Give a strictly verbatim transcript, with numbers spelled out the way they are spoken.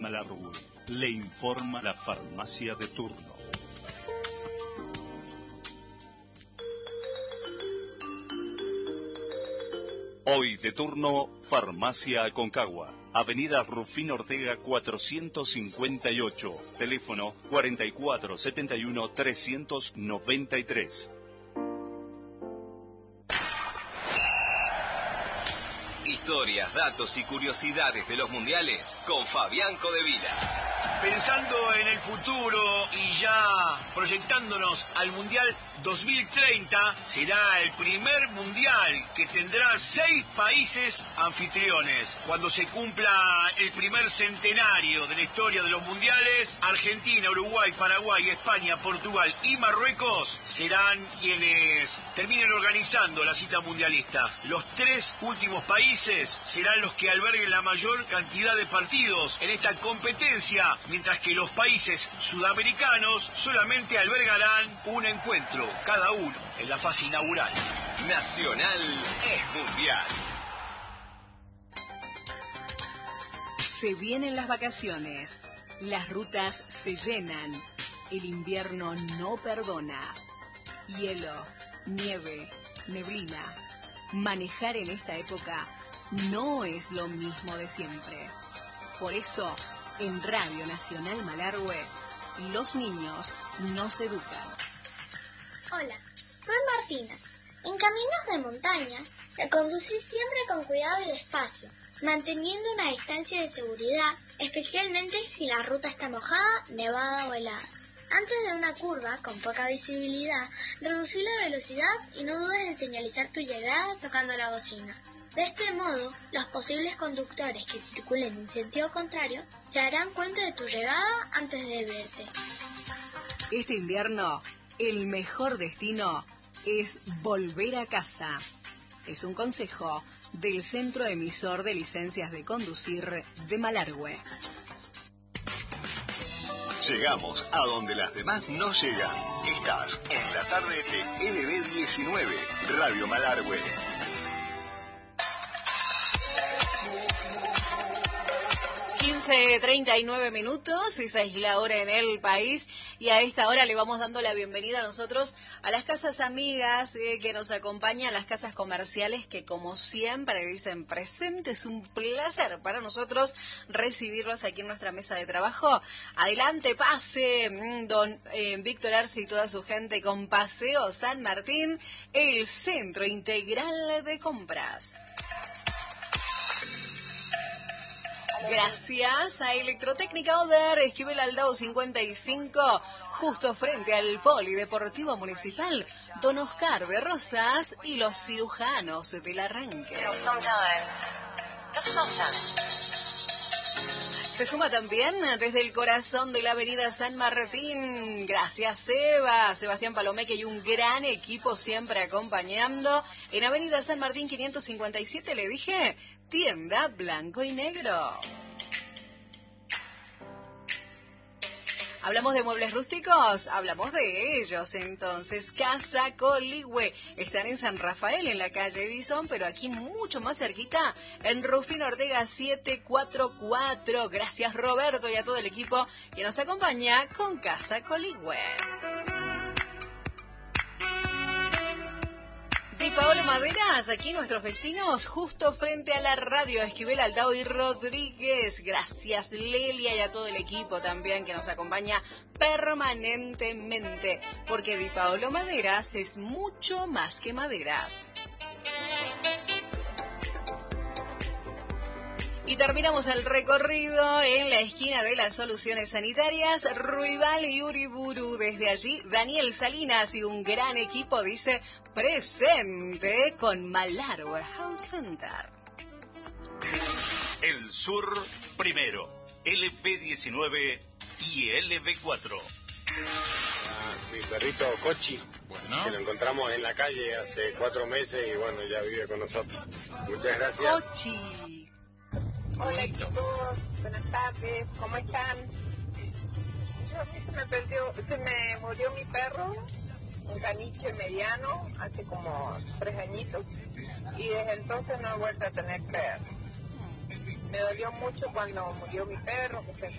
Malargüe. Le informa la farmacia de turno. Hoy de turno, Farmacia Aconcagua. Avenida Rufín Ortega cuatrocientos cincuenta y ocho. Teléfono cuarenta y cuatro setenta y uno trescientos noventa y tres. Historias, datos y curiosidades de los mundiales con Fabián Codevila. Pensando en el futuro y ya proyectándonos al Mundial dos mil treinta, será el primer Mundial que tendrá seis países anfitriones. Cuando se cumpla el primer centenario de la historia de los Mundiales, Argentina, Uruguay, Paraguay, España, Portugal y Marruecos serán quienes terminen organizando la cita mundialista. Los tres últimos países serán los que alberguen la mayor cantidad de partidos en esta competencia, mientras que los países sudamericanos solamente albergarán un encuentro cada uno en la fase inaugural. Nacional es mundial. Se vienen las vacaciones, las rutas se llenan, el invierno no perdona. Hielo, nieve, neblina. Manejar en esta época no es lo mismo de siempre. Por eso, en Radio Nacional Malargüe, los niños nos educan. Hola, soy Martina. En caminos de montañas, te conducís siempre con cuidado y despacio, manteniendo una distancia de seguridad, especialmente si la ruta está mojada, nevada o helada. Antes de una curva con poca visibilidad, reducí la velocidad y no dudes en señalizar tu llegada tocando la bocina. De este modo, los posibles conductores que circulen en sentido contrario se darán cuenta de tu llegada antes de verte. Este invierno, el mejor destino es volver a casa. Es un consejo del Centro Emisor de Licencias de Conducir de Malargüe. Llegamos a donde las demás no llegan. Estás en la tarde de L B diecinueve, Radio Malargüe. quince treinta y nueve minutos, esa es la hora en el país, y a esta hora le vamos dando la bienvenida a nosotros a las casas amigas eh, que nos acompañan, las casas comerciales que como siempre dicen presente. Es un placer para nosotros recibirlos aquí en nuestra mesa de trabajo. Adelante, pase, don eh, Víctor Arce y toda su gente con Paseo San Martín, el Centro Integral de Compras. Gracias a Electrotécnica Oder, Esquivel Aldao cincuenta y cinco, justo frente al Polideportivo Municipal, Don Oscar de Rosas y los cirujanos del arranque. Se suma también desde el corazón de la avenida San Martín. Gracias, Seba, Sebastián Palomeque y un gran equipo siempre acompañando. En avenida San Martín quinientos cincuenta y siete, le dije, tienda blanco y negro. ¿Hablamos de muebles rústicos? Hablamos de ellos, entonces. Casa Coligüe. Están en San Rafael, en la calle Edison, pero aquí mucho más cerquita, en Rufín Ortega setecientos cuarenta y cuatro. Gracias, Roberto, y a todo el equipo que nos acompaña con Casa Coligüe. Y Paolo Maderas, aquí nuestros vecinos, justo frente a la radio, Esquivel Aldao y Rodríguez. Gracias, Lelia, y a todo el equipo también que nos acompaña permanentemente, porque Di Paolo Maderas es mucho más que maderas. Y terminamos el recorrido en la esquina de las soluciones sanitarias, Ruibal y Uriburu. Desde allí, Daniel Salinas y un gran equipo dice presente con Malargüe House Center. El Sur primero, L B diecinueve y L B cuatro. Ah, mi perrito Cochi, bueno, que lo encontramos en la calle hace cuatro meses y bueno, ya vive con nosotros. Muchas gracias. Cochi. Hola chicos, buenas tardes, ¿cómo están? Yo a mí se me perdió, se me murió mi perro, un caniche mediano, hace como tres añitos, y desde entonces no he vuelto a tener perro. Me dolió mucho cuando murió mi perro, que se